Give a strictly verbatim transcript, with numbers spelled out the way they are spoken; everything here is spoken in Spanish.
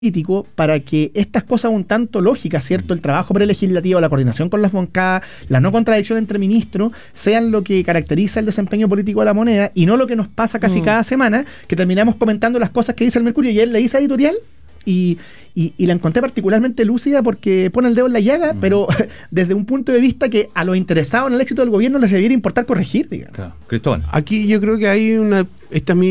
político para que estas cosas un tanto lógicas, ¿cierto? El trabajo prelegislativo, la coordinación con las bancadas, la no contradicción entre ministros, sean lo que caracteriza el desempeño político de la moneda y no lo que nos pasa casi mm. cada semana, que terminamos comentando las cosas que dice el Mercurio. Y él le hice editorial y, y, y la encontré particularmente lúcida porque pone el dedo en la llaga, mm. pero desde un punto de vista que a los interesados en el éxito del gobierno les debiera importar corregir, digamos. Claro. Cristóbal. Aquí yo creo que hay una... Esta